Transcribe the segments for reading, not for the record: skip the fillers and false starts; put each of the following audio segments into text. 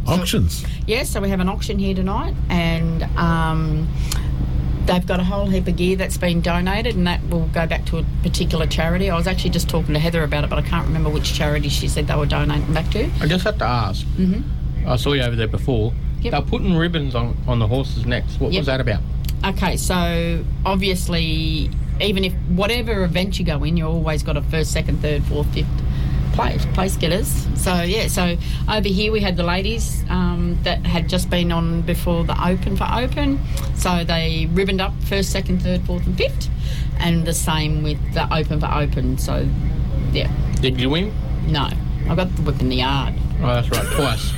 Auctions? Yes, so we have an auction here tonight, and they've got a whole heap of gear that's been donated, and that will go back to a particular charity. I was actually just talking to Heather about it, but I can't remember which charity she said they were donating back to. I just have to ask. I saw you over there before. Yep. They're putting ribbons on the horses' necks. What was that about? Okay, so obviously, even if whatever event you go in, you've always got a first, second, third, fourth, fifth place getters. So over here we had the ladies that had just been on before the Open for Open. So they ribboned up first, second, third, fourth and fifth, and the same with the Open for Open. So, yeah. Did you win? No. I got the whip in the yard. Oh, that's right. Twice.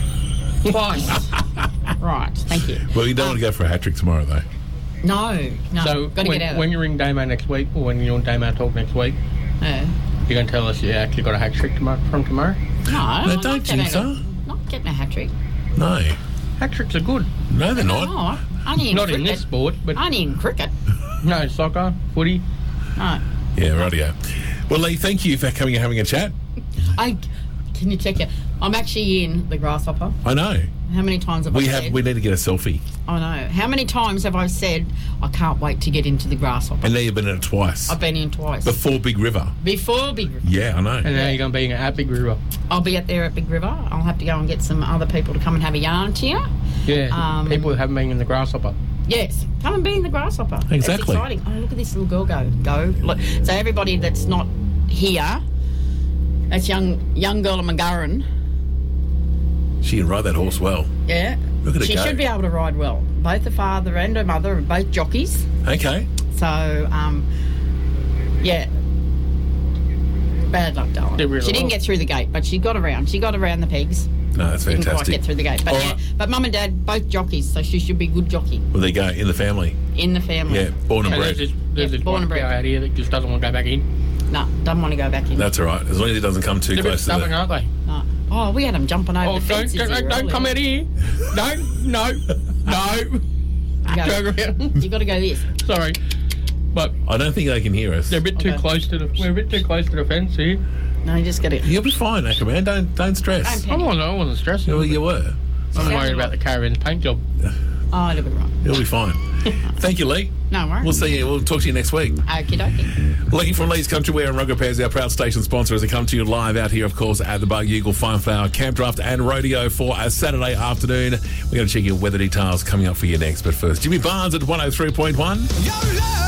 Right, thank you. Well, you don't want to go for a hat-trick tomorrow, though. No. So got to get out of when you're in Damo next week, or when you're on Damo Talk next week, you're going to tell us you actually got a hat-trick from tomorrow? No, don't think so. Not getting a hat-trick. No. Hat-tricks are good. No, they're not. Oh, only in Not cricket. in this sport, but... Only in cricket. No, soccer, footy. No. Yeah, rightio. Well, Lee, thank you for coming and having a chat. Can you check it? I'm actually in the Grasshopper. I know. How many times have I said? We need to get a selfie. I know. How many times have I said, I can't wait to get into the Grasshopper? And now you've been in it twice. I've been in twice. Before Big River. Before Big River. Yeah, I know. And now you're going to be at Big River. I'll be up there at Big River. I'll have to go and get some other people to come and have a yarn to you. Yeah, people who haven't been in the Grasshopper. Yes, come and be in the Grasshopper. Exactly. It's exciting. Oh, look at this little girl go. Look. So everybody that's not here, that's young girl at McGurran. She can ride that horse well. Yeah. Look at her She go. should be able to ride well. Both her father and her mother are both jockeys. Okay. So, yeah. Bad luck, darling. Really She didn't get through the gate, but she got around. She got around the pegs. No, that's Didn't quite fantastic. get through the gate. But, All yeah, right. but Mum and Dad, both jockeys, so she should be a good jockey Well, there you go. In the family. in the family. Yeah, born and And bred. there's this born one and bred. guy out here that just doesn't want to go back in. No, don't want to go back in. That's all right. As long as it doesn't come too They're a bit close to stubborn, the... aren't they? No. Oh, we had them jumping over Oh, the fences don't come out here. No. Turn around. You got to go this. Sorry. But I don't think they can hear us. they're a bit too Okay. close to the... We're a bit too close to the fence here. No, you just got to... You'll be fine, Aquaman. Don't stress. Don't I wasn't stressing. Well, you were. I'm worried about the caravan's paint job. Oh, it'll be right. You'll be fine. Thank you, Lee. No worries. We'll see you. We'll talk to you next week. Okie dokie. Lee from Lee's Country Wear and Rug Repairs, our proud station sponsor, as they come to you live out here, of course, at the Bug Eagle Fine Flower Camp Draft and Rodeo for a Saturday afternoon. We're going to check your weather details coming up for you next. But first, Jimmy Barnes at 103.1.